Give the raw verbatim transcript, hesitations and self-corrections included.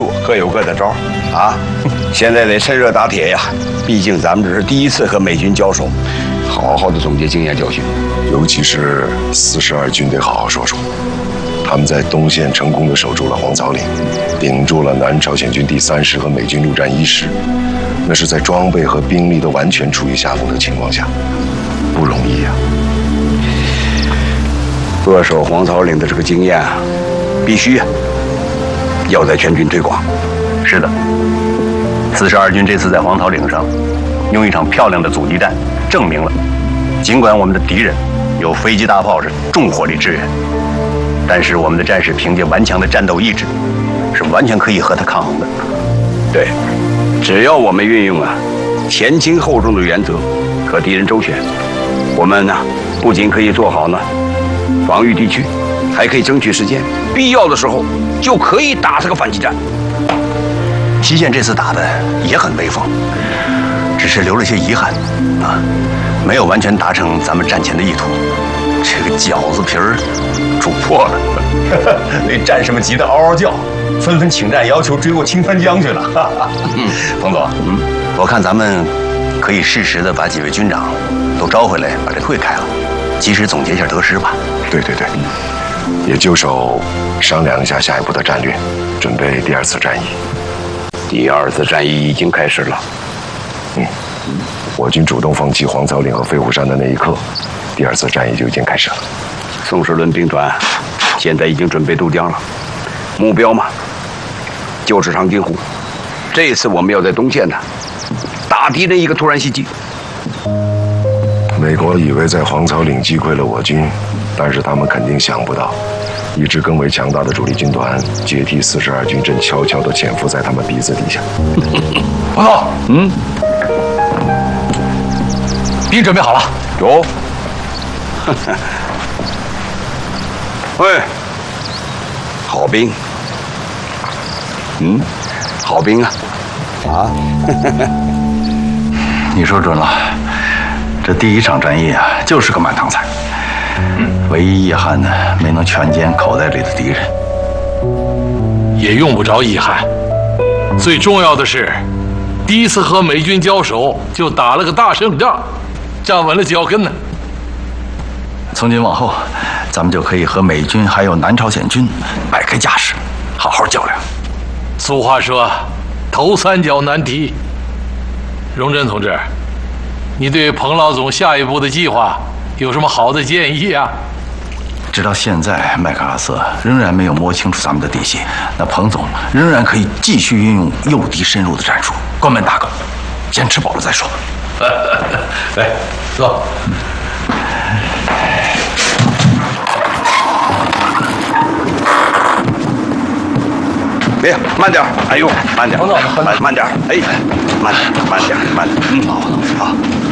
各有各的招啊！现在得趁热打铁呀，毕竟咱们这是第一次和美军交手，好好的总结经验教训。 尤其是四十二军得好好说说，他们在东线成功的守住了黄草岭，顶住了南朝鲜军第三师和美军陆战一师，那是在装备和兵力都完全处于下风的情况下，不容易呀。 扼守黄草岭的这个经验啊，必须啊，要在全军推广。 是的，四十二军这次在黄草岭上，用一场漂亮的阻击战，证明了，尽管我们的敌人有飞机大炮是重火力支援，但是我们的战士凭借顽强的战斗意志，是完全可以和他抗衡的。 对，只要我们运用啊前轻后重的原则，和敌人周旋，我们呢不仅可以做好呢防御地区，还可以争取时间，必要的时候就可以打这个反击战。 西线这次打的也很威风，只是留了些遗憾啊，没有完全达成咱们战前的意图。这个饺子皮儿煮破了，那战士们急得嗷嗷叫，纷纷请战，要求追过青川江去了。嗯，彭总，嗯，我看咱们可以适时的把几位军长都招回来，把这会开了，及时总结一下得失吧。 对对对，也就手商量一下下一步的战略，准备第二次战役。 第二次战役已经开始了。 嗯，我军主动放弃黄草岭和飞虎山的那一刻，第二次战役就已经开始了。 宋时轮兵团现在已经准备渡江了，目标嘛，就是长津湖。这一次我们要在东线呢，打敌人一个突然袭击。 美国以为在黄草岭击溃了我军，但是他们肯定想不到，一支更为强大的主力军团接替四十二军正悄悄地潜伏在他们鼻子底下。 报告，嗯，兵准备好了。 有。喂，好兵。嗯，好兵啊。啊。 你说准了，这第一场战役啊，就是个满堂彩。唯一遗憾的，没能全歼口袋里的敌人。 也用不着遗憾，最重要的是，第一次和美军交手就打了个大胜仗，站稳了脚跟呢。 从今往后，咱们就可以和美军还有南朝鲜军摆开架势，好好较量。 俗话说，头三脚难踢。荣臻同志，你对彭老总下一步的计划有什么好的建议啊？ 直到现在，麦克阿瑟仍然没有摸清楚咱们的底细，那彭总仍然可以继续运用诱敌深入的战术。关门大哥，先吃饱了再说。 来，坐。 别，慢点！哎呦，慢点，慢慢点！哎，慢点，慢点，慢点。嗯，好，好。